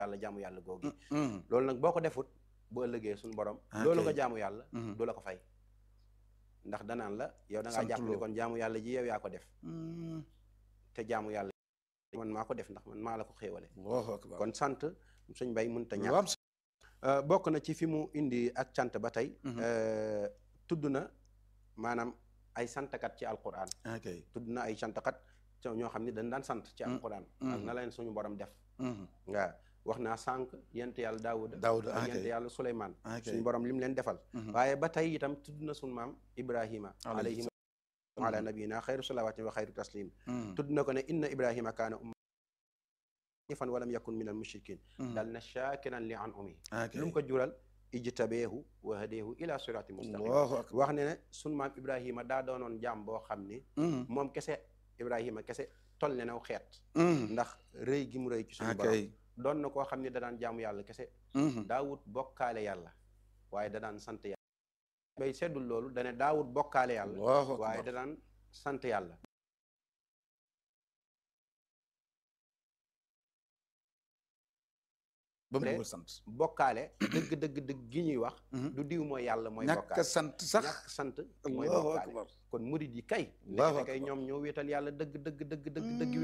yàlla jaamu yàlla googi loolu nag boo ko defut bu ëllëgee suñu borom loolu nga jaamu yàlla du la ko fay ndax danaan la yow da ngaa jàpp ni kon jaamu yàlla ji yow yaa ko def te jaamu yàlla man maa ko def ndax man maa la ko xéewale kon sant suñ mbay mënta ñàkk bokk na ci fi mu indi ak cant ba tey tudd na maanaam ay santkat ci alquran tudd na ay santkat ñoo xam ne dañ daan sant ci alquran ak na leen suñu borom def nga wax naa sànq yent yàlla daawuda ak yent yàlla suleymaan suñu borom li mu leen defal waaye ba tey itam tudd na suñu maam ibrahima alayhi ala nabiyina xayru salawatin wa xayru taslim tudd na ko ne inna ibrahima kaana fan walam yakun min al mushrikin dal na shakiran li an umi lu mu ko jural ijtabeehu wa hadeehu ila sirati mustaqim wax ne sunu maam ibrahima daa doonoon jaam boo xam ni moom kese ibrahima kese tol ne naw xeet ndax rëy gi mu rëy ci suñu borom doon na koo xam ne da daan jaamu yàlla kese daawut bokkaale yàlla waaye da daan sant yàlla bay seddul loolu dane daawut bokkaale yàlla waaye da daan sant yàlla ba mu bëgg sant bokkaale dëgg gi ñuy wax du diw mooy yàlla mooy bokkaale ñàkk sant sax ñàkk sant mooy bokkaale kon murid yi kay léegi kay ñoom ñoo wéetal yàlla dëgg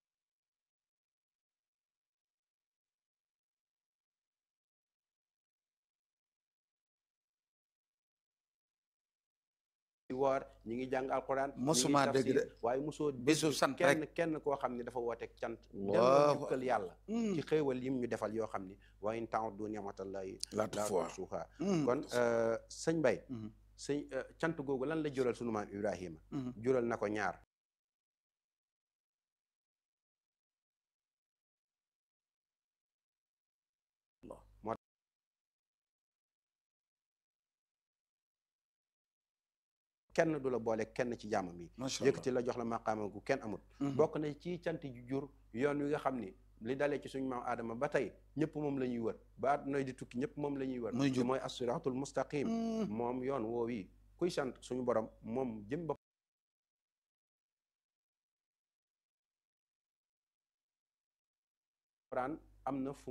woor ñi ngi jàng alquran mosuma dégg de waaye mosoo bisu sant rek kenn koo xam ne dafa wooteeg cant delloo jukkal yàlla ci xéewal yim ñu defal yoo xam ni wa in ta'uddu ni'matallahi la tuhsuha kon sëñ Mbay sëñ cant googu lan la jural sunu maam Ibrahima jural na ko ñaar kenn du la boole kenn ci jàmm mi yëkkati la jox la maqaama gu kenn amut bokk na ci cant ju jur yoon wi nga xam ni li dalee ci suñu maam aadama ba tey ñëpp moom la ñuy wër ba àdduna di tukki ñëpp moom la ñuy wër mooy as-siraatul mustaqim moom yoon woowi kuy sant suñu borom moom jëm ba Alxuraan am na fu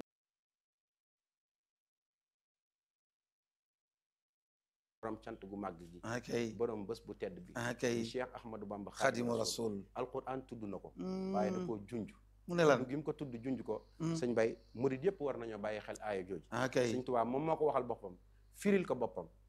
borom cant gu màgg gi borom bés bu tedd bi Cheikh Ahmadou Bamba Xaadimu Rasuul alquran tudd na ko waaye da koo junj mu ne lan gi mu ko tudd junj ko sëñ Bay murid yëpp war nañoo bàyyi xel aaya jooju sëñ Tuubaa moom moo ko waxal boppam firil ko boppam